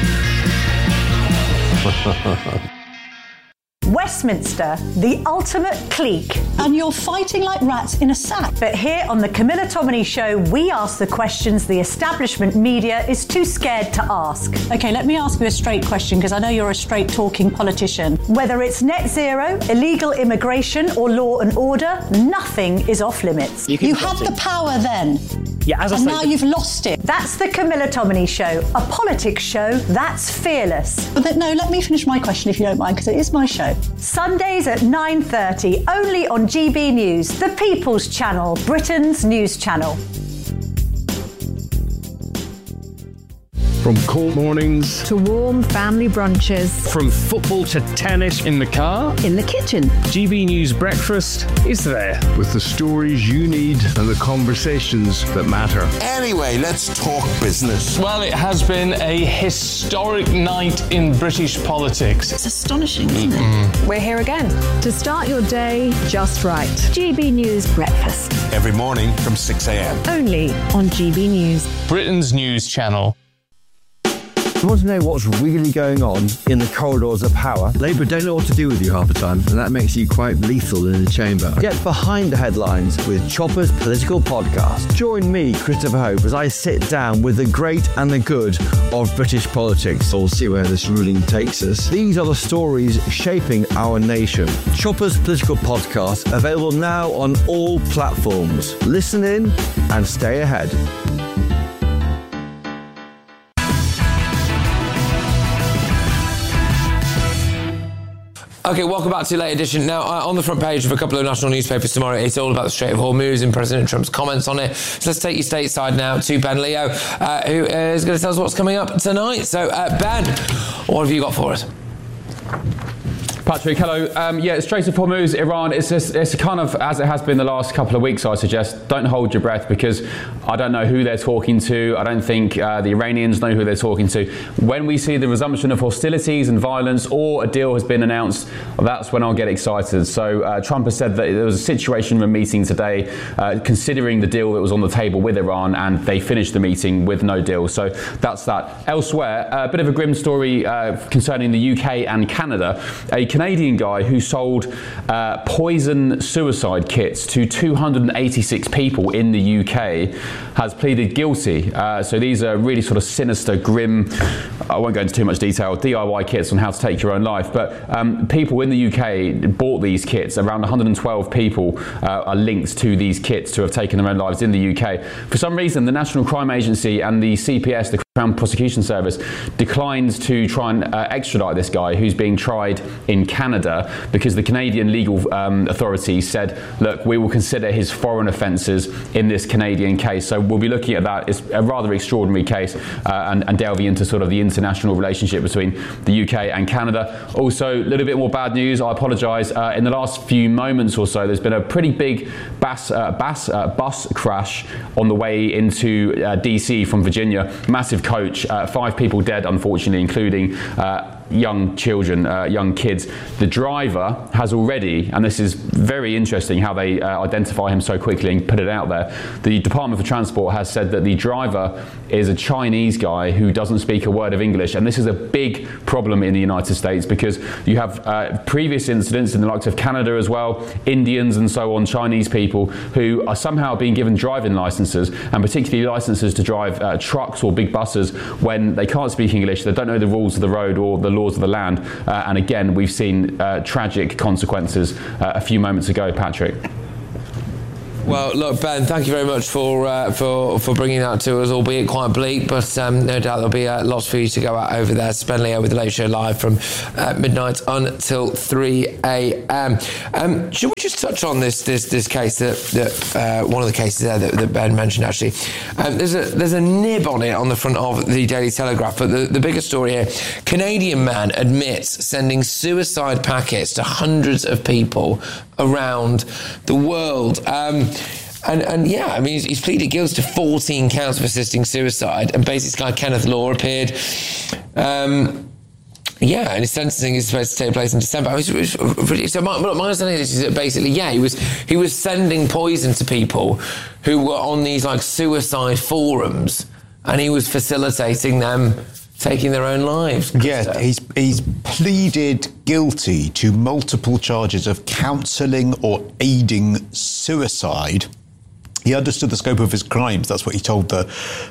Westminster, the ultimate clique. And you're fighting like rats in a sack. But here on the Camilla Tominey Show, we ask the questions the establishment media is too scared to ask. Okay, let me ask you a straight question, because I know you're a straight-talking politician. Whether it's net zero, illegal immigration, or law and order, nothing is off limits. You, you had the power then. Yeah, as I and say, now you've lost it. That's the Camilla Tominey Show, a politics show that's fearless. But then, no, let me finish my question if you don't mind, because it is my show. Sundays at nine thirty, only on G B News, the People's Channel, Britain's news channel. From cold mornings to warm family brunches, from football to tennis in the car, in the kitchen, G B News Breakfast is there. With the stories you need and the conversations that matter. Anyway, let's talk business. Well, it has been a historic night in British politics. It's astonishing, isn't it? We're here again to start your day just right. G B News Breakfast. Every morning from six a.m. Only on G B News. Britain's news channel. You want to know what's really going on in the corridors of power? Labour don't know what to do with you half the time, and that makes you quite lethal in the chamber. Get behind the headlines with Chopper's Political Podcast. Join me, Christopher Hope, as I sit down with the great and the good of British politics. We'll see where this ruling takes us. These are the stories shaping our nation. Chopper's Political Podcast, available now on all platforms. Listen in and stay ahead. Okay, welcome back to the late edition. Now, uh, on the front page of a couple of national newspapers tomorrow, it's all about the Strait of Hormuz and President Trump's comments on it. So let's take you stateside now to Ben Leo, uh, who uh, is going to tell us what's coming up tonight. So, uh, Ben, what have you got for us? Patrick, hello. Um, yeah, Strait of Hormuz, Iran, it's just, it's kind of, as it has been the last couple of weeks, I suggest, don't hold your breath, because I don't know who they're talking to. I don't think uh, the Iranians know who they're talking to. When we see the resumption of hostilities and violence, or a deal has been announced, that's when I'll get excited. So uh, Trump has said that there was a situation room meeting today, uh, considering the deal that was on the table with Iran, and they finished the meeting with no deal. So that's that. Elsewhere, a bit of a grim story uh, concerning the U K and Canada. A Canadian guy who sold uh, poison suicide kits to two hundred eighty-six people in the U K has pleaded guilty. Uh, so these are really sort of sinister, grim, I won't go into too much detail, D I Y kits on how to take your own life. But um, people in the U K bought these kits. Around one hundred twelve people uh, are linked to these kits to have taken their own lives in the U K. For some reason, the National Crime Agency and the C P S, the Crown Prosecution Service declined to try and uh, extradite this guy who's being tried in Canada because the Canadian legal um, authorities said, look, we will consider his foreign offences in this Canadian case. So we'll be looking at that. It's a rather extraordinary case uh, and, and delving into sort of the international relationship between the U K and Canada. Also, a little bit more bad news. I apologise. Uh, in the last few moments or so, there's been a pretty big bus, uh, bus, uh, bus crash on the way into uh, D C from Virginia. Massive coach, uh, five people dead, unfortunately, including uh, young children, uh, young kids. The driver has already, and this is very interesting how they uh, identify him so quickly and put it out there, the Department for Transport has said that the driver is a Chinese guy who doesn't speak a word of English, and this is a big problem in the United States because you have uh, previous incidents in the likes of Canada as well, Indians and so on, Chinese people who are somehow being given driving licenses, and particularly licenses to drive uh, trucks or big buses when they can't speak English, they don't know the rules of the road or the laws of the land. Uh, and again, we've seen uh, tragic consequences uh, a few moments ago, Patrick. Well, look, Ben, thank you very much for uh, for for bringing that to us, albeit quite bleak, but um, no doubt there'll be uh, lots for you to go out over there. Spend Leo with the Late Show live from uh, midnight until three a.m. Um, should we just touch on this this this case that, that uh, one of the cases there that, that Ben mentioned, actually? Um, there's a there's a nib on it on the front of the Daily Telegraph, but the, the bigger story here, Canadian man admits sending suicide packets to hundreds of people around the world. Um, And, and yeah, I mean, he's, he's pleaded guilty to fourteen counts of assisting suicide. And basically, this guy, Kenneth Law, appeared. Um, yeah, and his sentencing is supposed to take place in December. I was, was really, so my, my understanding is that basically, yeah, he was he was sending poison to people who were on these like suicide forums, and he was facilitating them taking their own lives. Yeah, he's he's pleaded guilty to multiple charges of counselling or aiding suicide. He understood the scope of his crimes. That's what he told the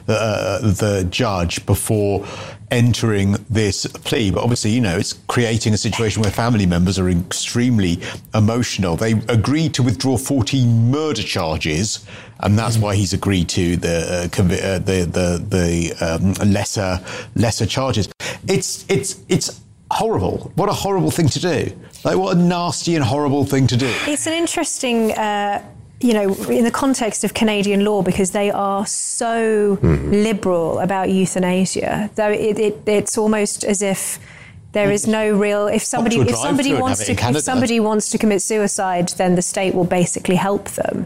uh, the judge before entering this plea. But obviously, you know, it's creating a situation where family members are extremely emotional. They agreed to withdraw fourteen murder charges, and that's why he's agreed to the uh, convi- uh, the the, the um, lesser lesser charges. It's it's it's horrible. What a horrible thing to do! Like, what a nasty and horrible thing to do. It's an interesting. Uh You know, in the context of Canadian law, because they are so mm. liberal about euthanasia, though it, it, it's almost as if there is no real. If somebody, if somebody wants to, if somebody wants to commit suicide, then the state will basically help them.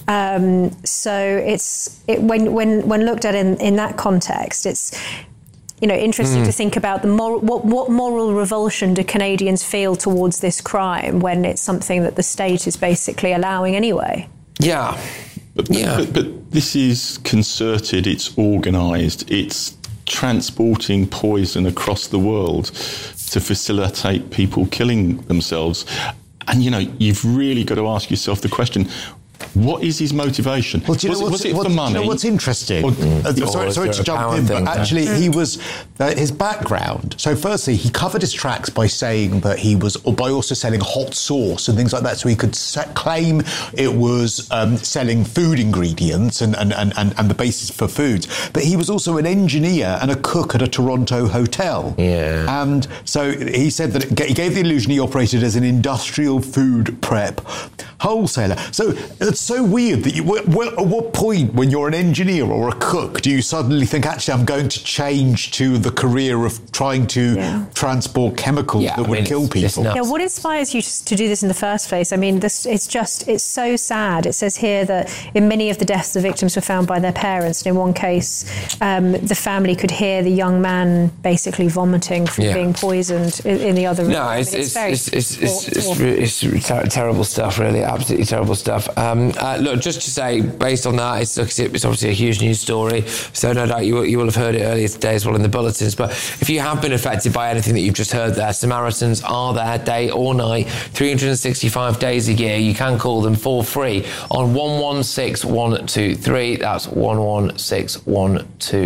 Um, so it's it, when when when looked at in, in that context, it's. You know, interesting mm. to think about the moral, what, what moral revulsion do Canadians feel towards this crime when it's something that the state is basically allowing anyway? Yeah, but, yeah. But, but this is concerted. It's organised. It's transporting poison across the world to facilitate people killing themselves. And you know, you've really got to ask yourself the question. What is his motivation? Well, do you was, know it, what's, was it what, for money? Do you know what's interesting? Or, mm. uh, or sorry sorry to jump in, thing, but actually yeah. he was, uh, his background, so firstly, he covered his tracks by saying that he was, or by also selling hot sauce and things like that, so he could set, claim it was um, selling food ingredients and, and, and, and, and the basis for foods. But he was also an engineer and a cook at a Toronto hotel. Yeah. And so he said that it, he gave the illusion he operated as an industrial food prep wholesaler. So it's so weird that you, well, at what point when you're an engineer or a cook do you suddenly think, actually, I'm going to change to the career of trying to yeah. transport chemicals yeah, that I would mean, kill people? Yeah, what inspires you to do this in the first place? I mean, this, it's just, it's so sad. It says here that in many of the deaths, the victims were found by their parents. And in one case, um, the family could hear the young man basically vomiting from yeah. being poisoned in, in the other room. No, it's, I mean, it's, it's, it's, it's, it's, it's, it's ter- terrible stuff, really. Absolutely terrible stuff. Um, uh, look, just to say, based on that, it's, it's obviously a huge news story, so no doubt you will, you will have heard it earlier today as well in the bulletins. But if you have been affected by anything that you've just heard there, Samaritans are there day or night, three hundred sixty-five days a year. You can call them for free on one one six one two three. That's one one six one two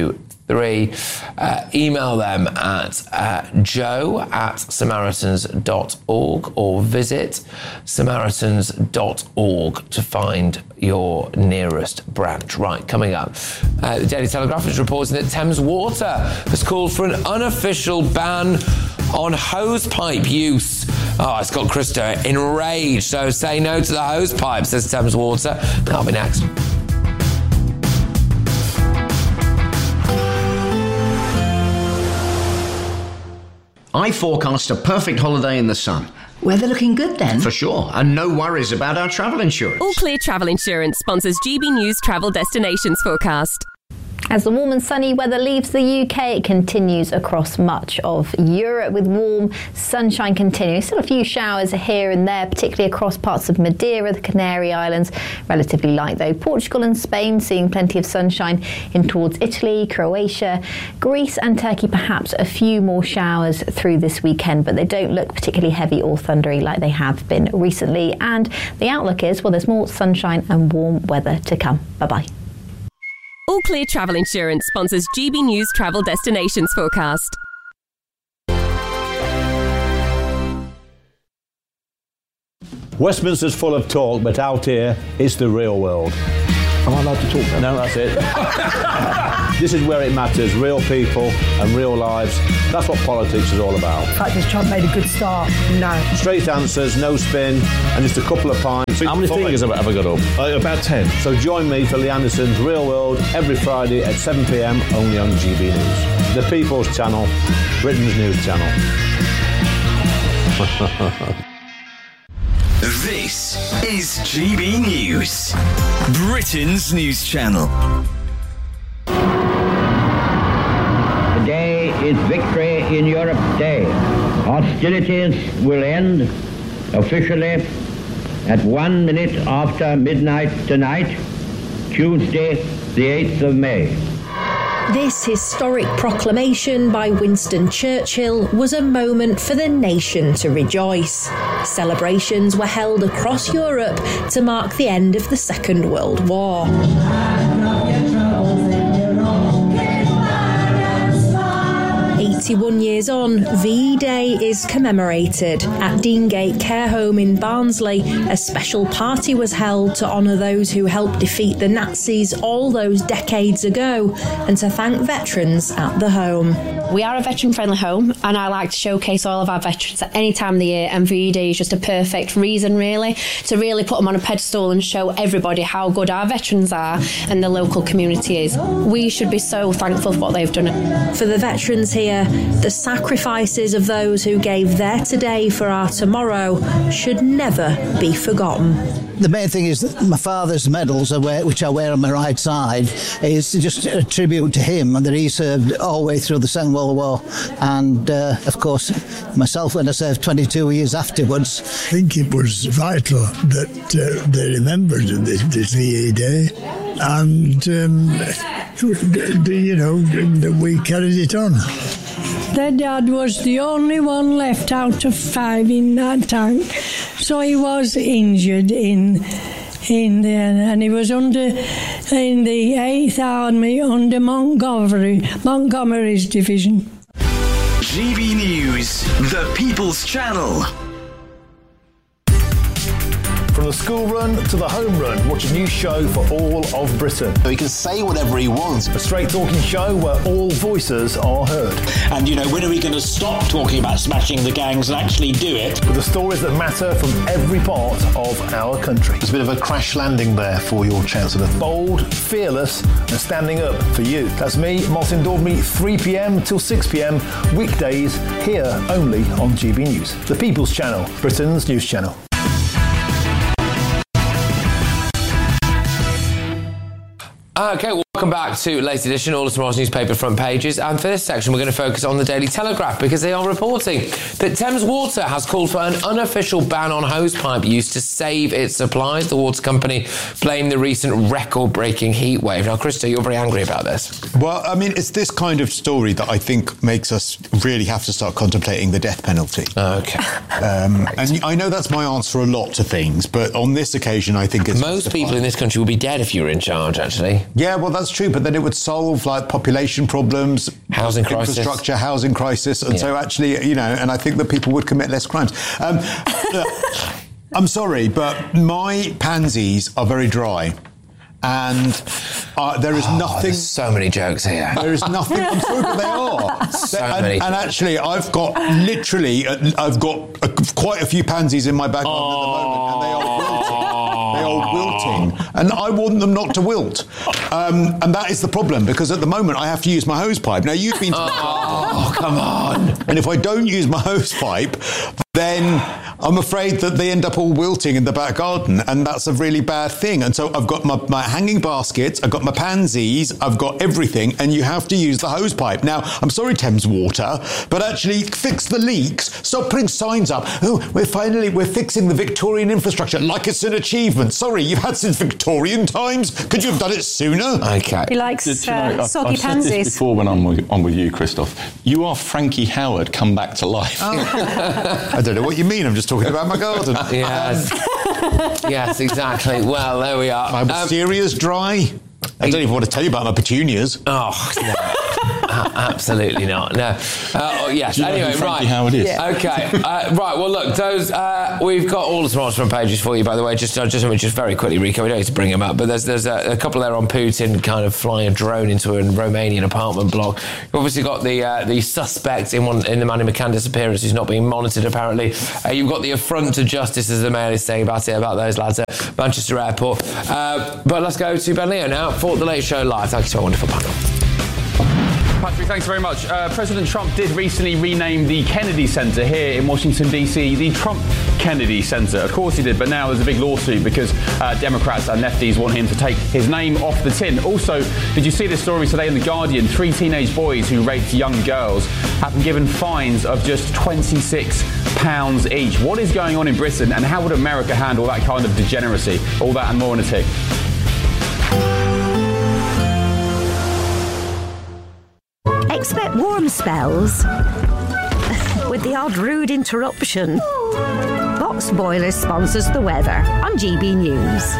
three. Uh, email them at uh, joe at samaritans dot org or visit samaritans dot org to find your nearest branch. Right, coming up, uh, the Daily Telegraph is reporting that Thames Water has called for an unofficial ban on hose pipe use. Oh, it's got Krista enraged. So say no to the hose pipe, says Thames Water. That'll be next. I forecast a perfect holiday in the sun. Weather looking good then? For sure, and no worries about our travel insurance. All Clear Travel Insurance sponsors G B News Travel Destinations Forecast. As the warm and sunny weather leaves the U K, it continues across much of Europe with warm sunshine continuing. Still a few showers here and there, particularly across parts of Madeira, the Canary Islands. Relatively light though. Portugal and Spain seeing plenty of sunshine in towards Italy, Croatia, Greece and Turkey. Perhaps a few more showers through this weekend, but they don't look particularly heavy or thundery like they have been recently. And the outlook is, well, there's more sunshine and warm weather to come. Bye-bye. All Clear Travel Insurance sponsors G B News Travel Destinations Forecast. Westminster's full of talk, but out here, it's the real world. Am I allowed to talk now? No, that's it. This is where it matters, real people and real lives. That's what politics is all about. In fact, has Trump made a good start? No. Straight answers, no spin, and just a couple of pints. How many fingers have I got up? Uh, about ten. So join me for Lee Anderson's Real World every Friday at seven p.m. only on G B News. The People's Channel, Britain's news channel. This is G B News, Britain's news channel. Today is Victory in Europe Day. Hostilities will end officially at one minute after midnight tonight, Tuesday, the eighth of May. This historic proclamation by Winston Churchill was a moment for the nation to rejoice. Celebrations were held across Europe to mark the end of the Second World War. eighty-one years on, V Day is commemorated. At Deangate Care Home in Barnsley, a special party was held to honour those who helped defeat the Nazis all those decades ago and to thank veterans at the home. We are a veteran-friendly home and I like to showcase all of our veterans at any time of the year, and V Day is just a perfect reason really to really put them on a pedestal and show everybody how good our veterans are and the local community is. We should be so thankful for what they've done. For the veterans here, the sacrifices of those who gave their today for our tomorrow should never be forgotten. The main thing is that my father's medals, I wear, which I wear on my right side, is just a tribute to him and that he served all the way through the Second World War. And, uh, of course, myself when I served twenty-two years afterwards. I think it was vital that uh, they remembered this, this V A Day and, um, you know, that we carried it on. Their dad was the only one left out of five in that tank, so he was injured in in there, and he was under in the eighth Army under Montgomery Montgomery's division. G B News, the People's Channel. From the school run to the home run, watch a new show for all of Britain. He can say whatever he wants. A straight talking show where all voices are heard. And, you know, when are we going to stop talking about smashing the gangs and actually do it? With the stories that matter from every part of our country. There's a bit of a crash landing there for your Chancellor. Bold, fearless and standing up for you. That's me, Martin Daubney, three p.m. till six p.m. weekdays here only on G B News. The People's Channel, Britain's news channel. Okay, welcome back to latest edition, all of tomorrow's newspaper front pages. And for this section, we're going to focus on the Daily Telegraph because they are reporting that Thames Water has called for an unofficial ban on hosepipe use to save its supplies. The water company blamed the recent record-breaking heat wave. Now, Krista, you're very angry about this. Well, I mean, it's this kind of story that I think makes us really have to start contemplating the death penalty. Okay. Um, and I know that's my answer a lot to things, but on this occasion, I think it's most people in this country will be dead if you were in charge, actually. Yeah, well, that's that's true, but then it would solve like population problems, housing crisis, infrastructure, housing crisis, and Yeah. so actually, you know, and I think that people would commit less crimes. Um, look, I'm sorry, but my pansies are very dry. And uh, there is Oh, nothing. there's so many jokes here. There is nothing. I'm sorry, but they are. So and, many and actually, I've got literally, uh, I've got uh, quite a few pansies in my back garden at the moment, and they are wilting. They are wilting, and I want them not to wilt. Um, and that is the problem, because at the moment I have to use my hose pipe. Now you've been. To oh, come on! And if I don't use my hose pipe, then I'm afraid that they end up all wilting in the back garden, and that's a really bad thing. And so I've got my, my hanging baskets, I've got my pansies, I've got everything, and you have to use the hose pipe. Now, I'm sorry, Thames Water, but actually fix the leaks. Stop putting signs up. Oh, we're finally, we're fixing the Victorian infrastructure like it's an achievement. Sorry, you've had since Victorian times. Could you have done it sooner? Okay. He likes Do you know, uh, I've, soggy I've said pansies. this before when I'm with, on with you, Christoph. You are Frankie Howard come back to life. Oh. I don't know what you mean. I'm just talking about my garden. Yes. Yes, exactly. Well, there we are. My wisteria's um, dry. I don't even want to tell you about my petunias. Oh, no. A- absolutely not. No. Uh, oh, yes. Do you know anyway, who Frankie right. Howard is? Yeah. Okay. Uh, right. Well, look, those. Uh, we've got all the tomorrow's front pages for you, by the way. Just, uh, just, just very quickly, Rico. We don't need to bring them up, but there's, there's a, a couple there on Putin kind of flying a drone into a Romanian apartment block. You've obviously got the uh, the suspect in one in the Manny McCann disappearance who's not being monitored. Apparently, uh, you've got the affront to justice, as the Mail is saying about it about those lads at Manchester Airport. Uh, but let's go to Ben Leo now for the Late Show Live. Thank you to our wonderful panel. Patrick, thanks very much. Uh, President Trump did recently rename the Kennedy Center here in Washington, D C the Trump Kennedy Center. Of course he did, but now there's a big lawsuit because uh, Democrats and lefties want him to take his name off the tin. Also, did you see this story today in The Guardian? Three teenage boys who raped young girls have been given fines of just twenty-six pounds each. What is going on in Britain, and how would America handle that kind of degeneracy? All that and more in a tick. Expect warm spells with the odd rude interruption. Box Boilers sponsors the weather on G B News.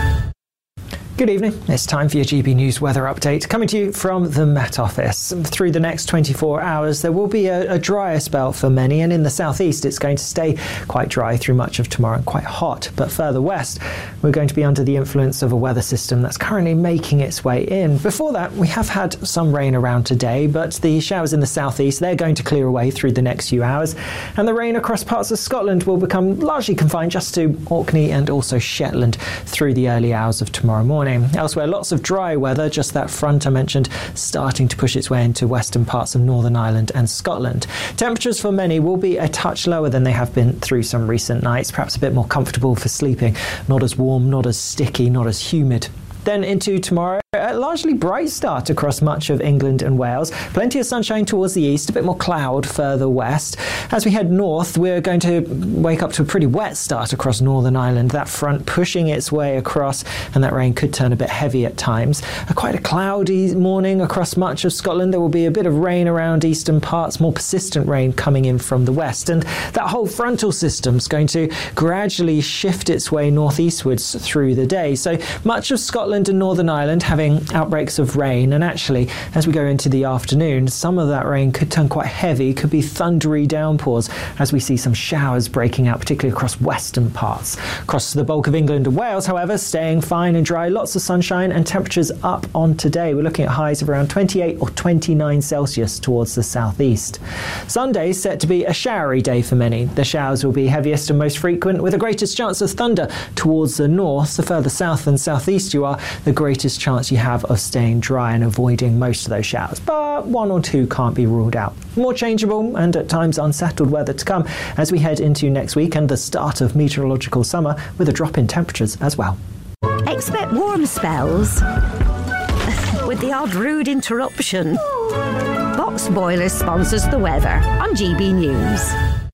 Good evening. It's time for your G B News weather update, coming to you from the Met Office. Through the next twenty-four hours, there will be a, a drier spell for many, and in the southeast, it's going to stay quite dry through much of tomorrow and quite hot. But further west, we're going to be under the influence of a weather system that's currently making its way in. Before that, we have had some rain around today, but the showers in the southeast, they're going to clear away through the next few hours, and the rain across parts of Scotland will become largely confined just to Orkney and also Shetland through the early hours of tomorrow morning. Elsewhere, lots of dry weather, just that front I mentioned starting to push its way into western parts of Northern Ireland and Scotland. Temperatures for many will be a touch lower than they have been through some recent nights, perhaps a bit more comfortable for sleeping, not as warm, not as sticky, not as humid. Then into tomorrow, a largely bright start across much of England and Wales. Plenty of sunshine towards the east, a bit more cloud further west. As we head north, we're going to wake up to a pretty wet start across Northern Ireland. That front pushing its way across, and that rain could turn a bit heavy at times. A quite a cloudy morning across much of Scotland. There will be a bit of rain around eastern parts, more persistent rain coming in from the west. And that whole frontal system's going to gradually shift its way northeastwards through the day. So much of Scotland and Northern Ireland having outbreaks of rain, and actually as we go into the afternoon, some of that rain could turn quite heavy, could be thundery downpours as we see some showers breaking out, particularly across western parts. Across the bulk of England and Wales, however, staying fine and dry, lots of sunshine and temperatures up on today. We're looking at highs of around twenty-eight or twenty-nine Celsius towards the southeast. Sunday set to be a showery day for many. The showers will be heaviest and most frequent, with the greatest chance of thunder towards the north. The further south and southeast you are, the greatest chance you have of staying dry and avoiding most of those showers, but one or two can't be ruled out. More changeable and at times unsettled weather to come as we head into next week and the start of meteorological summer, with a drop in temperatures as well. Expect warm spells with the odd rude interruption. Box Boilers sponsors the weather on G B News.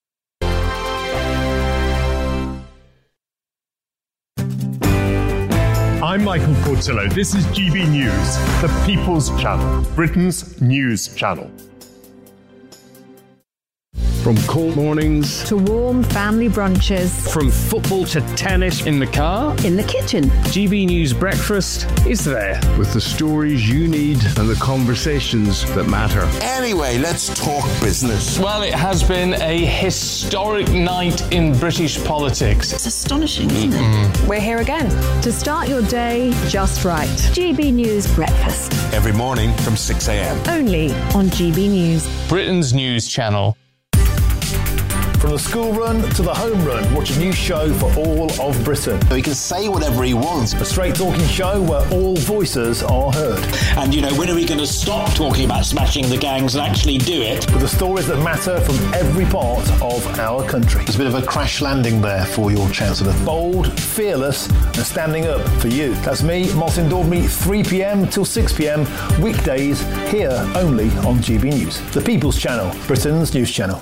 I'm Michael Portillo. This is G B News, the People's Channel, Britain's news channel. From cold mornings to warm family brunches. From football to tennis in the car. In the kitchen. G B News Breakfast is there. With the stories you need and the conversations that matter. Anyway, let's talk business. Well, it has been a historic night in British politics. It's astonishing, isn't it? We're here again to start your day just right. G B News Breakfast. Every morning from six a.m. Only on G B News. Britain's news channel. From the school run to the home run, watch a new show for all of Britain. He can say whatever he wants. A straight talking show where all voices are heard. And, you know, when are we going to stop talking about smashing the gangs and actually do it? With the stories that matter from every part of our country. There's a bit of a crash landing there for your Chancellor. Bold, fearless, and standing up for you. That's me, Martin Daubney, three p.m. till six p.m. weekdays here only on G B News. The People's Channel, Britain's news channel.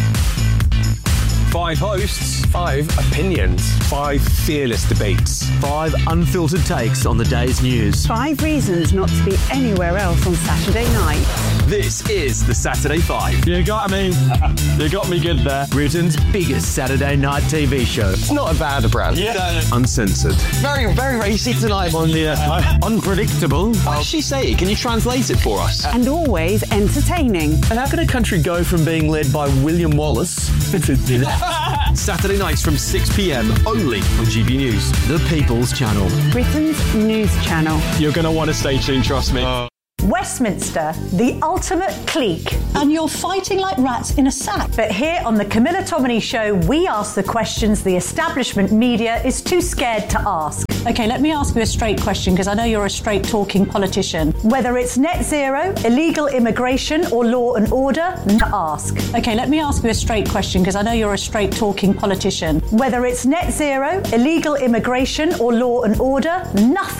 Five hosts, five opinions, five fearless debates, five unfiltered takes on the day's news. Five reasons not to be anywhere else on Saturday night. This is the Saturday Five. You got me. You got me good there. Britain's biggest Saturday night T V show. It's not a bad brand. Yeah. Uncensored. Very, very racy tonight on the uh, unpredictable. What does she say? Can you translate it for us? And always entertaining. And how can a country go from being led by William Wallace Saturday nights from six p.m. only on G B News, the People's Channel. Britain's news channel. You're going to want to stay tuned, trust me. Uh. Westminster, the ultimate clique. And you're fighting like rats in a sack. But here on the Camilla Tominey Show, we ask the questions the establishment media is too scared to ask. OK, let me ask you a straight question, because I know you're a straight-talking politician. Whether it's net zero, illegal immigration or law and order, to ask. OK, let me ask you a straight question, because I know you're a straight-talking politician. Whether it's net zero, illegal immigration or law and order, nothing